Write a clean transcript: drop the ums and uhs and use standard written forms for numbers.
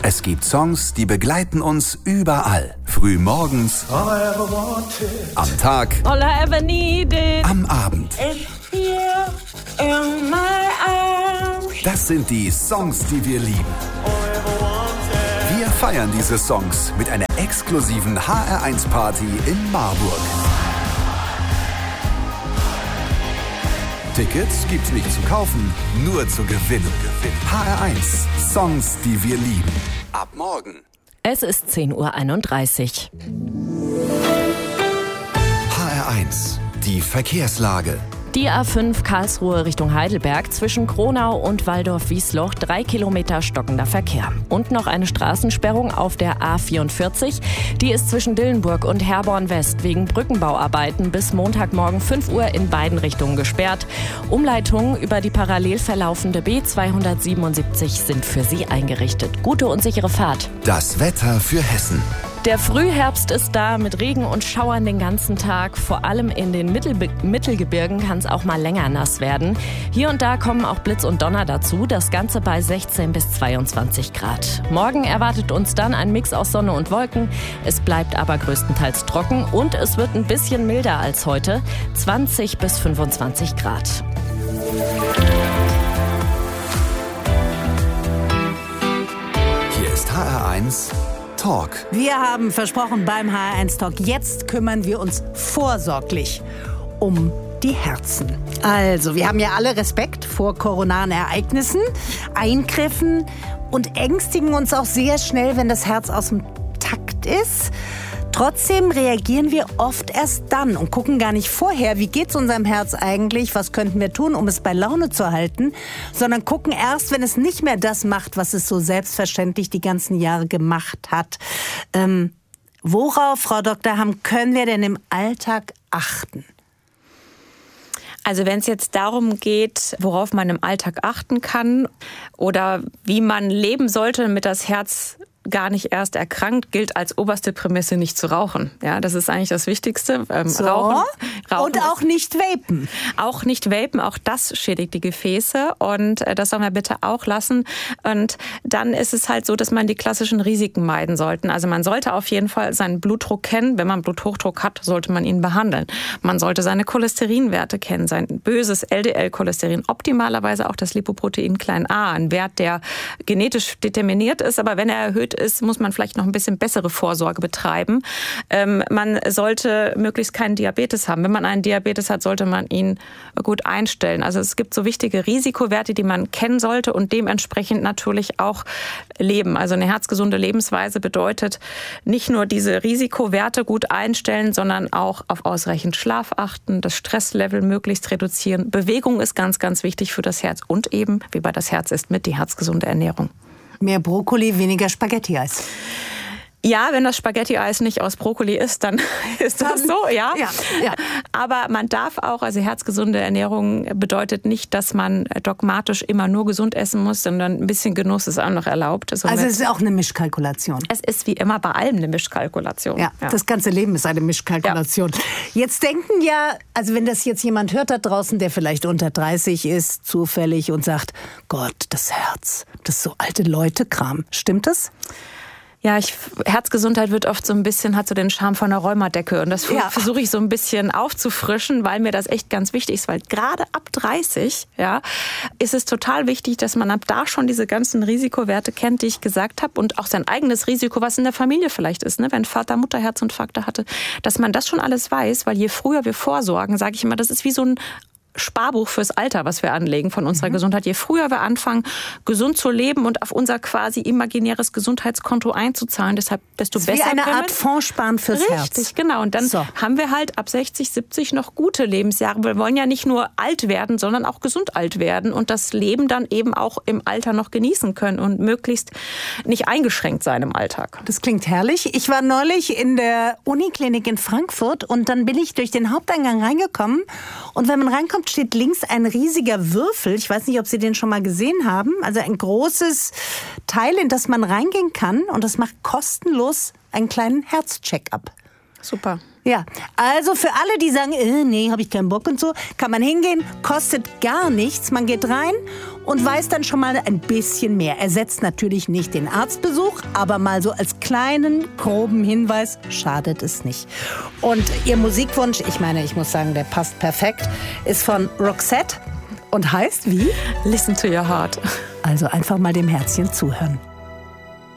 Es gibt Songs, die begleiten uns überall. Früh morgens, am Tag, all I ever needed, am Abend. is here in my arms. Das sind die Songs, die wir lieben. Wir feiern diese Songs mit einer exklusiven HR1-Party in Marburg. Tickets gibt's nicht zu kaufen, nur zu gewinnen. HR1, Songs, die wir lieben. Ab morgen. Es ist 10:31 Uhr. HR1, die Verkehrslage. Die A5 Karlsruhe Richtung Heidelberg zwischen Kronau und Walldorf-Wiesloch 3 Kilometer stockender Verkehr. Und noch eine Straßensperrung auf der A44. Die ist zwischen Dillenburg und Herborn West wegen Brückenbauarbeiten bis Montagmorgen 5 Uhr in beiden Richtungen gesperrt. Umleitungen über die parallel verlaufende B277 sind für Sie eingerichtet. Gute und sichere Fahrt. Das Wetter für Hessen. Der Frühherbst ist da mit Regen und Schauern den ganzen Tag. Vor allem in den Mittelgebirgen kann es auch mal länger nass werden. Hier und da kommen auch Blitz und Donner dazu. Das Ganze bei 16 bis 22 Grad. Morgen erwartet uns dann ein Mix aus Sonne und Wolken. Es bleibt aber größtenteils trocken und es wird ein bisschen milder als heute. 20 bis 25 Grad. Hier ist HR1 Talk. Wir haben versprochen beim HR1 Talk, jetzt kümmern wir uns vorsorglich um die Herzen. Also, wir haben ja alle Respekt vor koronaren Ereignissen, Eingriffen und ängstigen uns auch sehr schnell, wenn das Herz aus dem Takt ist. Trotzdem reagieren wir oft erst dann und gucken gar nicht vorher, wie geht's unserem Herz eigentlich, was könnten wir tun, um es bei Laune zu halten, sondern gucken erst, wenn es nicht mehr das macht, was es so selbstverständlich die ganzen Jahre gemacht hat. Worauf, Frau Dr. Hamm, können wir denn im Alltag achten? Also wenn es jetzt darum geht, worauf man im Alltag achten kann oder wie man leben sollte, damit das Herz gar nicht erst erkrankt, gilt als oberste Prämisse nicht zu rauchen. Ja, das ist eigentlich das Wichtigste. Rauchen und auch nicht vapen. Auch nicht vapen, auch das schädigt die Gefäße und das soll man bitte auch lassen. Und dann ist es halt so, dass man die klassischen Risiken meiden sollte. Also man sollte auf jeden Fall seinen Blutdruck kennen. Wenn man Bluthochdruck hat, sollte man ihn behandeln. Man sollte seine Cholesterinwerte kennen, sein böses LDL-Cholesterin, optimalerweise auch das Lipoprotein a, ein Wert, der genetisch determiniert ist, aber wenn er erhöht ist, muss man vielleicht noch ein bisschen bessere Vorsorge betreiben. Man sollte möglichst keinen Diabetes haben. Wenn man einen Diabetes hat, sollte man ihn gut einstellen. Also es gibt so wichtige Risikowerte, die man kennen sollte und dementsprechend natürlich auch leben. Also eine herzgesunde Lebensweise bedeutet nicht nur diese Risikowerte gut einstellen, sondern auch auf ausreichend Schlaf achten, das Stresslevel möglichst reduzieren. Bewegung ist ganz, ganz wichtig für das Herz und eben, wie bei das Herz ist, mit die herzgesunde Ernährung. Mehr Brokkoli, weniger Spaghetti-Eis. Ja, wenn das Spaghetti-Eis nicht aus Brokkoli ist, dann ist das so, ja. Ja. Aber man darf auch, also herzgesunde Ernährung bedeutet nicht, dass man dogmatisch immer nur gesund essen muss, sondern ein bisschen Genuss ist auch noch erlaubt. Also es ist auch eine Mischkalkulation. Es ist wie immer bei allem eine Mischkalkulation. Ja, das ganze Leben ist eine Mischkalkulation. Ja. Jetzt denken ja, also wenn das jetzt jemand hört da draußen, der vielleicht unter 30 ist, zufällig und sagt, Gott, das Herz, das ist so alte Leute-Kram. Stimmt das? Ja, Herzgesundheit wird oft so ein bisschen, hat so den Charme von einer Rheumadecke. Und das versuche ich so ein bisschen aufzufrischen, weil mir das echt ganz wichtig ist. Weil gerade ab 30, ja, ist es total wichtig, dass man ab da schon diese ganzen Risikowerte kennt, die ich gesagt habe. Und auch sein eigenes Risiko, was in der Familie vielleicht ist, ne? Wenn Vater, Mutter Herzinfarkte hatte, dass man das schon alles weiß. Weil je früher wir vorsorgen, sage ich immer, das ist wie so ein Sparbuch fürs Alter, was wir anlegen von unserer Gesundheit. Je früher wir anfangen, gesund zu leben und auf unser quasi imaginäres Gesundheitskonto einzuzahlen, deshalb desto besser. Wie eine Art Fondssparen fürs Herz. Richtig, genau. Und dann haben wir halt ab 60, 70 noch gute Lebensjahre. Wir wollen ja nicht nur alt werden, sondern auch gesund alt werden und das Leben dann eben auch im Alter noch genießen können und möglichst nicht eingeschränkt sein im Alltag. Das klingt herrlich. Ich war neulich in der Uniklinik in Frankfurt und dann bin ich durch den Haupteingang reingekommen und wenn man reinkommt, steht links ein riesiger Würfel. Ich weiß nicht, ob Sie den schon mal gesehen haben. Also ein großes Teil, in das man reingehen kann. Und das macht kostenlos einen kleinen Herzcheck-up. Super. Ja, also für alle, die sagen, nee, habe ich keinen Bock und so, kann man hingehen, kostet gar nichts. Man geht rein und weiß dann schon mal ein bisschen mehr. Ersetzt natürlich nicht den Arztbesuch, aber mal so als kleinen, groben Hinweis schadet es nicht. Und Ihr Musikwunsch, ich meine, ich muss sagen, der passt perfekt, ist von Roxette und heißt wie? Listen to your heart. Also einfach mal dem Herzchen zuhören.